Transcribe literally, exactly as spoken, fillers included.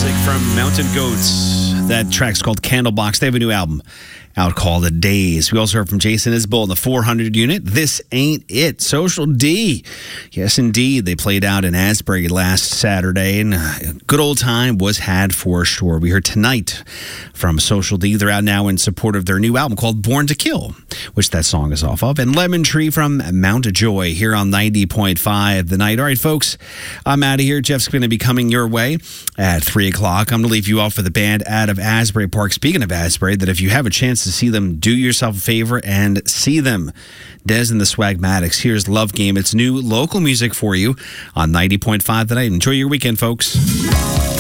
music from Mountain Goats. That track's called Candlebox. They have a new album out called Days. We also heard from Jason Isbell in the four hundred unit. This Ain't It. Social D. Yes, indeed. They played out in Asbury last Saturday, and a good old time was had for sure. We heard Tonight from Social D. They're out now in support of their new album called Born to Kill, which that song is off of. And Lemon Tree from Mount Joy here on ninety point five The Night. All right, folks, I'm out of here. Jeff's going to be coming your way at three o'clock. I'm going to leave you off with a band out of Asbury Park. Speaking of Asbury, that if you have a chance to see them, do yourself a favor and see them. Des and the Swagmatics. Here's Love Game. It's new local music for you on ninety point five The Night. Enjoy your weekend, folks.